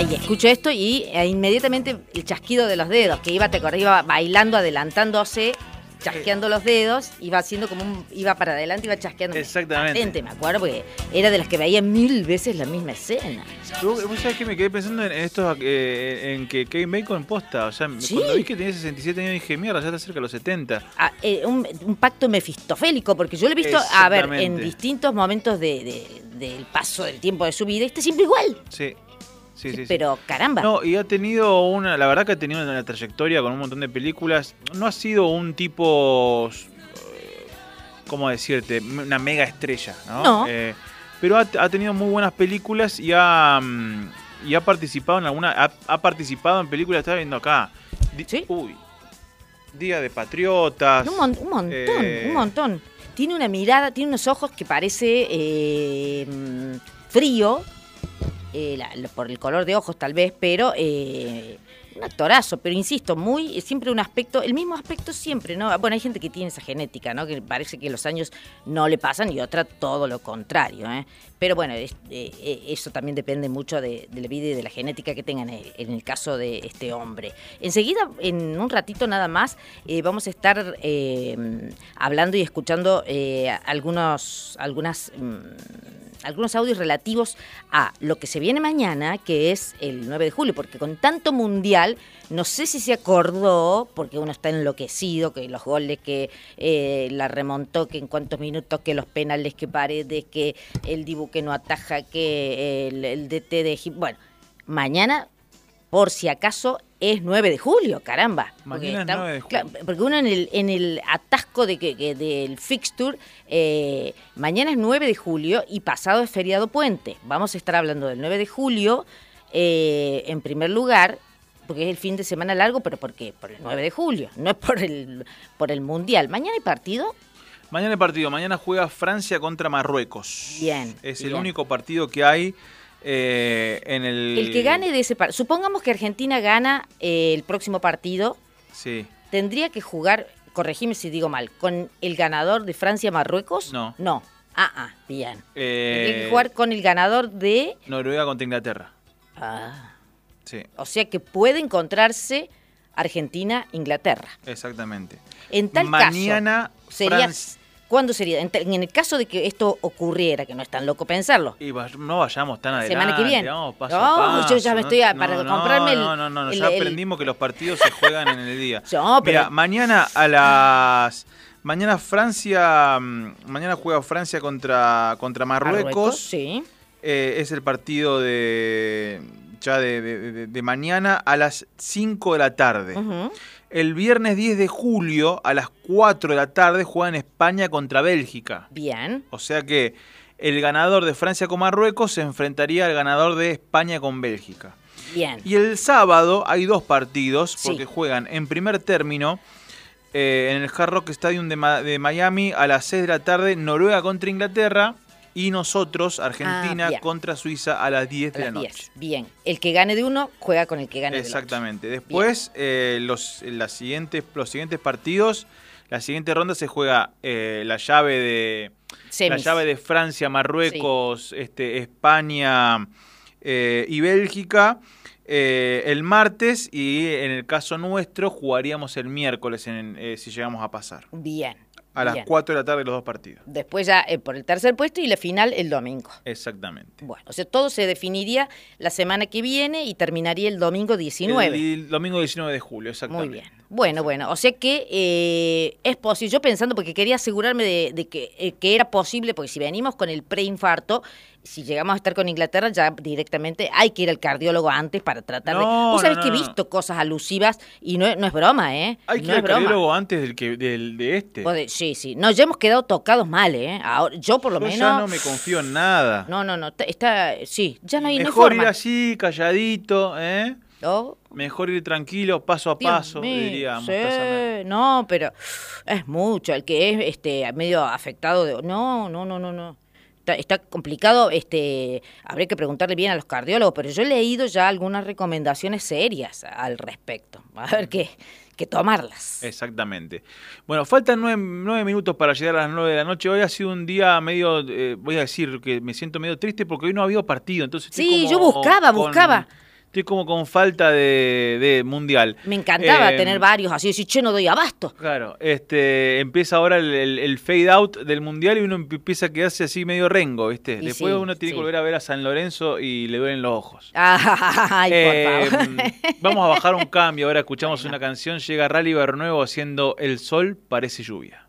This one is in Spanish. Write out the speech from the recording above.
Ay, escucho esto y inmediatamente el chasquido de los dedos, que iba bailando, adelantándose, chasqueando los dedos, iba haciendo como iba para adelante, iba chasqueando. Exactamente. Patente, me acuerdo, porque era de las que veía 1000 veces la misma escena. ¿Vos sabés que me quedé pensando en esto, en que Kevin Bacon posta? O sea, ¿Sí? Cuando vi que tenía 67 años dije, mierda, ya está cerca de los 70. Un pacto mefistofélico, porque yo lo he visto, a ver, en distintos momentos del paso del tiempo de su vida, y está siempre igual. Sí. Sí. Pero caramba. No, y ha tenido la verdad que ha tenido una trayectoria con un montón de películas. No ha sido un tipo, ¿cómo decirte? Una mega estrella, ¿no? No. Pero ha tenido muy buenas películas y ha participado en ha participado en películas, estaba viendo acá. ¿Sí? Día de Patriotas. Un montón. Tiene una mirada, tiene unos ojos que parece frío. Por el color de ojos tal vez, pero un actorazo, pero insisto, siempre un aspecto, el mismo aspecto siempre, ¿no? Bueno, hay gente que tiene esa genética, ¿no? Que parece que los años no le pasan y otra todo lo contrario, ¿eh? Pero bueno, eso también depende mucho de la vida y de la genética que tengan en el caso de este hombre. Enseguida, en un ratito nada más, vamos a estar hablando y escuchando algunos audios relativos a lo que se viene mañana, que es el 9 de julio, porque con tanto mundial, no sé si se acordó, porque uno está enloquecido, que los goles, que la remontó, que en cuántos minutos, que los penales, que Paredes, que el Dibu que no ataja, que el DT de Egipto. Bueno, mañana, por si acaso, es 9 de julio, caramba. Mañana es 9 de julio. Claro, porque uno en el atasco del fixture, mañana es 9 de julio y pasado es feriado puente. Vamos a estar hablando del 9 de julio, en primer lugar, porque es el fin de semana largo, pero ¿por qué? Por el 9 de julio, no es por el Mundial. ¿Mañana hay partido? Mañana hay partido. Mañana juega Francia contra Marruecos. Bien. El único partido que hay. El que gane de ese partido, supongamos que Argentina gana el próximo partido, sí. Tendría que jugar, corregime si digo mal, con el ganador de Francia-Marruecos. No. Bien. Tendría que jugar con el ganador de Noruega contra Inglaterra. Sí. O sea que puede encontrarse Argentina-Inglaterra. Exactamente. En tal mañana caso, sería... ¿Cuándo sería? En el caso de que esto ocurriera, que no es tan loco pensarlo. Y no vayamos tan adelante. Semana que viene. Vamos paso a paso. Yo ya me estoy para comprarme No. Ya aprendimos que los partidos se juegan en el día. Pero... Mira, mañana juega Francia contra Marruecos. Sí. Es el partido de mañana a las 5 de la tarde. Uh-huh. El viernes 10 de julio a las 4 de la tarde juegan España contra Bélgica. Bien. O sea que el ganador de Francia con Marruecos se enfrentaría al ganador de España con Bélgica. Bien. Y el sábado hay dos partidos porque juegan en primer término en el Hard Rock Stadium de Miami a las 6 de la tarde Noruega contra Inglaterra. Y nosotros, Argentina contra Suiza a las 10 de la noche. 10. Bien. El que gane de uno juega con el que gane Exactamente. del otro. Después, los siguientes partidos, la siguiente ronda se juega la llave de Francia, Marruecos, España y Bélgica el martes, y en el caso nuestro jugaríamos el miércoles si llegamos a pasar. Bien. A las 4 de la tarde los dos partidos. Después ya por el tercer puesto y la final el domingo. Exactamente. Bueno, o sea, todo se definiría la semana que viene y terminaría el domingo 19. El domingo 19 de julio, exactamente. Muy bien. Bueno, o sea que es posible, yo pensando, porque quería asegurarme de que era posible, porque si venimos con el preinfarto, si llegamos a estar con Inglaterra, ya directamente hay que ir al cardiólogo antes para tratar de... Vos sabés que he visto cosas alusivas y no es broma, ¿eh? Hay que ir al cardiólogo antes de este. Sí. No, ya hemos quedado tocados mal, ¿eh? Ahora, yo por lo menos... ya no me confío en nada. No, sí, ya no hay forma. Mejor ir así, calladito, ¿eh? ¿No? Mejor ir tranquilo, paso a paso, diríamos. Sí, no, pero es mucho. El que es medio afectado, no. Está complicado, habría que preguntarle bien a los cardiólogos, pero yo he leído ya algunas recomendaciones serias al respecto. A ver que tomarlas. Exactamente. Bueno, faltan 9 minutos para llegar a las 9 de la noche. Hoy ha sido un día medio, voy a decir que me siento medio triste porque hoy no ha habido partido. Entonces sí, yo buscaba. Estoy como con falta de mundial. Me encantaba tener varios así, decir, che, no doy abasto. Claro, empieza ahora el fade out del mundial y uno empieza a quedarse así medio rengo, ¿viste? Y después sí, uno tiene sí. que volver a ver a San Lorenzo y le duelen los ojos. Ay, por favor. Vamos a bajar un cambio, ahora escuchamos una canción, llega Rally Bernuevo haciendo El sol parece lluvia.